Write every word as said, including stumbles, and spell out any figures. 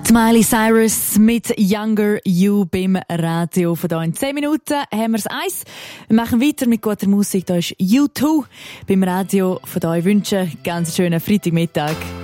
Miley Cyrus mit Younger You beim Radio. Von hier in zehn Minuten haben wir es eins. Wir machen weiter mit guter Musik. Da ist U zwei beim Radio. Von hier wünschen ganz schönen Freitagmittag.